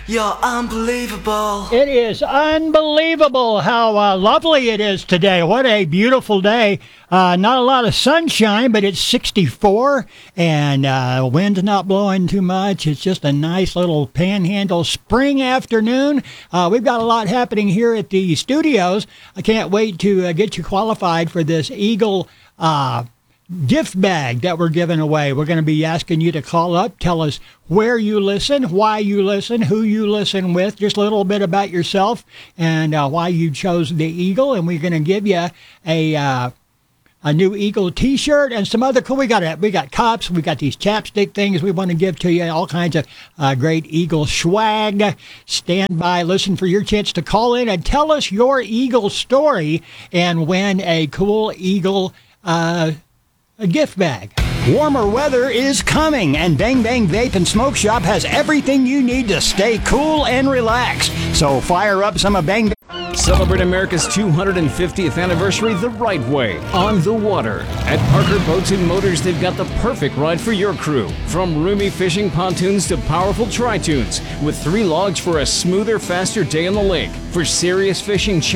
You're unbelievable. It is unbelievable how lovely it is today. What a beautiful day. Not a lot of sunshine, but it's 64, and wind's not blowing too much. It's just a nice little panhandle spring afternoon. We've got a lot happening here at the studios. I can't wait to get you qualified for this Eagle gift bag that we're giving away. We're going to be asking you to call up, tell us where you listen, why you listen, who you listen with, just a little bit about yourself and why you chose the Eagle. And we're going to give you a new Eagle T-shirt and some other cool. We got cups. We got these chapstick things we want to give to you. All kinds of great Eagle swag. Stand by, listen for your chance to call in and tell us your Eagle story and win a cool Eagle a gift bag. Warmer weather is coming, and Bang Bang Vape and Smoke Shop has everything you need to stay cool and relaxed. So fire up some of Bang Bang. Celebrate America's 250th anniversary the right way, on the water. At Parker Boats and Motors, they've got the perfect ride for your crew. From roomy fishing pontoons to powerful tri-tunes, with 3 logs for a smoother, faster day on the lake. For serious fishing